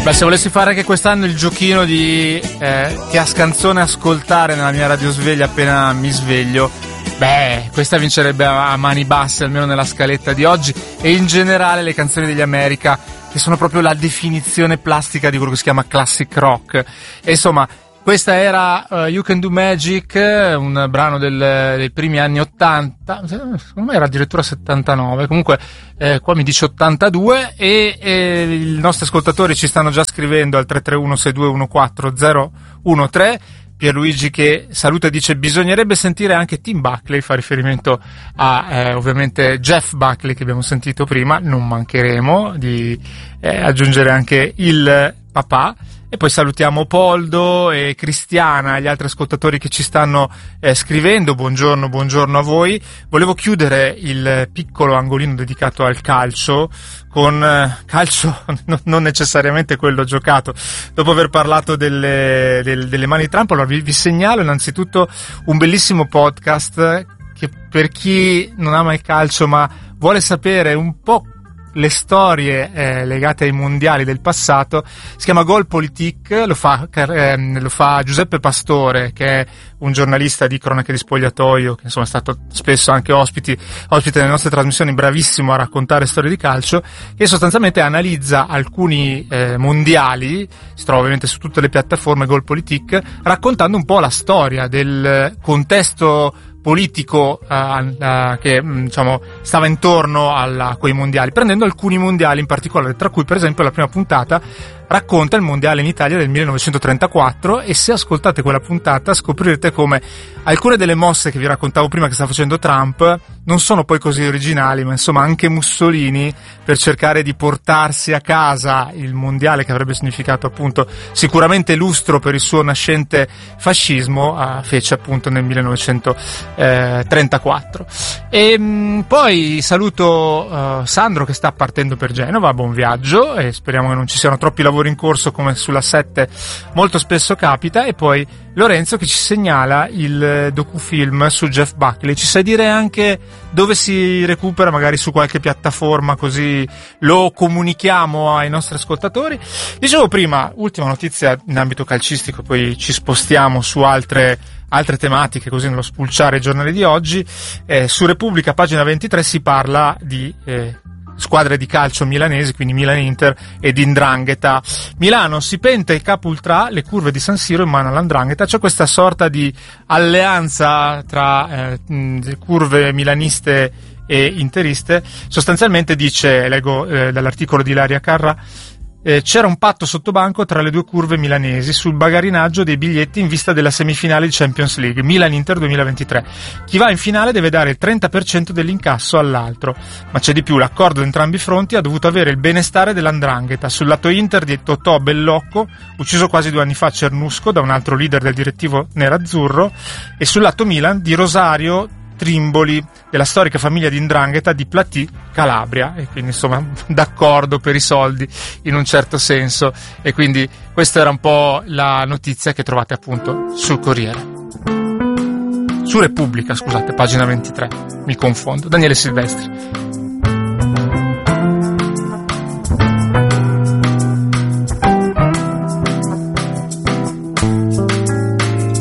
Beh, se volessi fare anche quest'anno il giochino di che scanzone ascoltare nella mia radiosveglia appena mi sveglio, beh, questa vincerebbe a mani basse, almeno nella scaletta di oggi, e in generale le canzoni degli America, che sono proprio la definizione plastica di quello che si chiama classic rock. E insomma, questa era You Can Do Magic, un brano dei primi anni 80, secondo me era addirittura 79, comunque qua mi dice 82, e i nostri ascoltatori ci stanno già scrivendo al 331-6214-013. Pierluigi che saluta e dice: bisognerebbe sentire anche Tim Buckley, fa riferimento a ovviamente Jeff Buckley che abbiamo sentito prima, non mancheremo di aggiungere anche il papà. E poi salutiamo Poldo e Cristiana e gli altri ascoltatori che ci stanno scrivendo. Buongiorno a voi. Volevo chiudere il piccolo angolino dedicato al calcio con calcio non necessariamente quello giocato. Dopo aver parlato delle mani di Trump, allora vi segnalo innanzitutto un bellissimo podcast che, per chi non ama il calcio ma vuole sapere un po' le storie legate ai mondiali del passato, si chiama Goal Politique, lo fa Giuseppe Pastore, che è un giornalista di cronache di spogliatoio, che insomma è stato spesso anche ospite delle nostre trasmissioni, bravissimo a raccontare storie di calcio, che sostanzialmente analizza alcuni mondiali, si trova ovviamente su tutte le piattaforme Goal Politique, raccontando un po' la storia del contesto politico che diciamo stava intorno a quei mondiali, prendendo alcuni mondiali in particolare, tra cui per esempio la prima puntata racconta il mondiale in Italia del 1934, e se ascoltate quella puntata scoprirete come alcune delle mosse che vi raccontavo prima che sta facendo Trump non sono poi così originali, ma insomma anche Mussolini, per cercare di portarsi a casa il mondiale, che avrebbe significato appunto sicuramente lustro per il suo nascente fascismo, fece appunto nel 1934. E poi saluto Sandro che sta partendo per Genova, buon viaggio, e speriamo che non ci siano troppi lavori in corso come sulla 7 molto spesso capita. E poi Lorenzo che ci segnala il docufilm su Jeff Buckley. Ci sai dire anche dove si recupera, magari su qualche piattaforma, così lo comunichiamo ai nostri ascoltatori? Dicevo prima, ultima notizia in ambito calcistico, poi ci spostiamo su altre tematiche, così nello spulciare i giornali di oggi. Su Repubblica, pagina 23, si parla di squadre di calcio milanesi, quindi Milan-Inter, e di 'ndrangheta. Milano si pente il capo ultrà, le curve di San Siro in mano all''ndrangheta. C'è questa sorta di alleanza tra le curve milaniste e interiste. Sostanzialmente dice, leggo dall'articolo di Ilaria Carra, c'era un patto sottobanco tra le due curve milanesi sul bagarinaggio dei biglietti in vista della semifinale di Champions League Milan-Inter 2023. Chi va in finale deve dare il 30% dell'incasso all'altro, ma c'è di più: l'accordo di entrambi i fronti ha dovuto avere il benestare dell''ndrangheta. Sul lato Inter di Totò Bellocco, ucciso quasi 2 anni fa a Cernusco da un altro leader del direttivo nerazzurro, e sul lato Milan di Rosario Trimboli, della storica famiglia di 'ndrangheta di Platì, Calabria. E quindi insomma d'accordo per i soldi in un certo senso. E quindi questa era un po' la notizia che trovate appunto sul Corriere, su Repubblica, scusate, pagina 23, mi confondo. Daniele Silvestri.